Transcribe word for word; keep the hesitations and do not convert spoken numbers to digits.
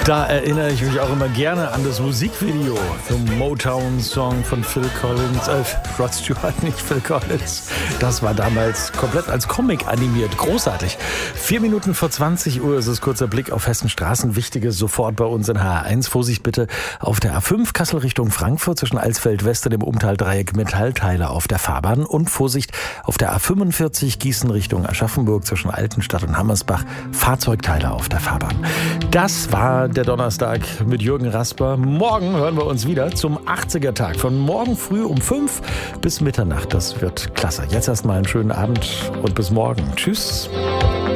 Da erinnere ich mich auch immer gerne an das Musikvideo zum Motown-Song von Phil Collins, äh, Rod Stewart, nicht Phil Collins. Das war damals komplett als Comic animiert. Großartig. Vier Minuten vor zwanzig Uhr ist es. Kurzer Blick auf Hessen Straßen. Wichtiges sofort bei uns in H R eins. Vorsicht bitte auf der A fünf Kassel Richtung Frankfurt zwischen Alsfeld West und dem Umtaldreieck Metallteile auf der Fahrbahn. Und Vorsicht auf der A fünfundvierzig Gießen Richtung Aschaffenburg zwischen Altenstadt und Hammersbach. Fahrzeugteile auf der Fahrbahn. Das war der Donnerstag mit Jürgen Rasper. Morgen hören wir uns wieder zum achtziger-Tag. Von morgen früh um fünf bis Mitternacht. Das wird klasse. Jetzt erstmal einen schönen Abend und bis morgen. Tschüss.